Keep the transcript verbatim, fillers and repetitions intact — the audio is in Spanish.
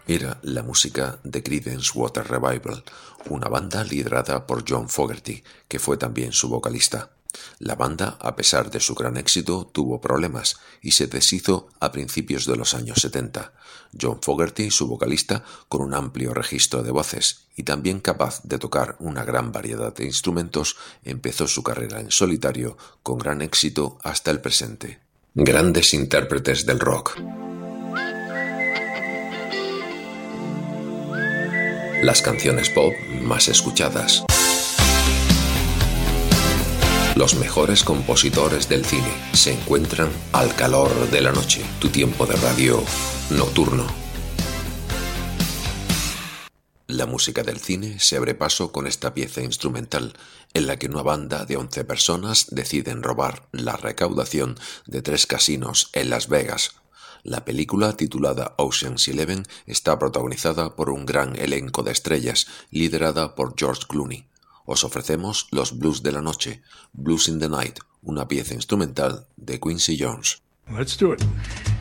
Era la música de Creedence Water Revival, una banda liderada por John Fogerty, que fue también su vocalista. La banda, a pesar de su gran éxito, tuvo problemas y se deshizo a principios de los años setenta. John Fogerty, su vocalista, con un amplio registro de voces y también capaz de tocar una gran variedad de instrumentos, empezó su carrera en solitario con gran éxito hasta el presente. Grandes intérpretes del rock. Las canciones pop más escuchadas. Los mejores compositores del cine se encuentran al calor de la noche. Tu tiempo de radio nocturno. La música del cine se abre paso con esta pieza instrumental, en la que una banda de once personas deciden robar la recaudación de tres casinos en Las Vegas. La película, titulada Ocean's Eleven, está protagonizada por un gran elenco de estrellas, liderada por George Clooney. Os ofrecemos los Blues de la Noche, Blues in the Night, una pieza instrumental de Quincy Jones. Let's do it.